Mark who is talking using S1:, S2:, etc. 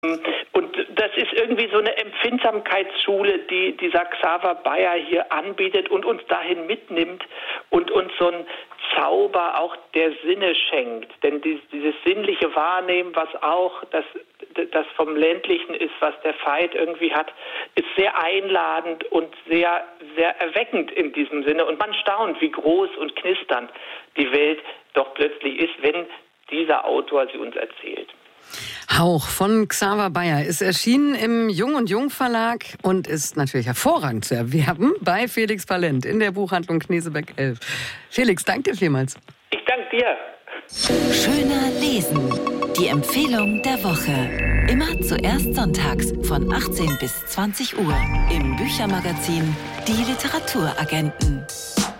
S1: Und das ist irgendwie so eine Empfindsamkeitsschule, die dieser Xaver Bayer hier anbietet und uns dahin mitnimmt und uns so einen Zauber auch der Sinne schenkt. Denn dieses sinnliche Wahrnehmen, was auch das vom Ländlichen ist, was der Veit irgendwie hat, ist sehr einladend und sehr, sehr erweckend in diesem Sinne. Und man staunt, wie groß und knisternd die Welt doch plötzlich ist, wenn dieser Autor sie uns erzählt.
S2: Hauch von Xaver Bayer ist erschienen im Jung und Jung Verlag und ist natürlich hervorragend zu erwerben bei Felix Palent in der Buchhandlung Knesebeck 11. Felix, danke dir vielmals.
S1: Ich danke dir.
S3: Schöner lesen. Die Empfehlung der Woche. Immer zuerst sonntags von 18 bis 20 Uhr im Büchermagazin Die Literaturagenten.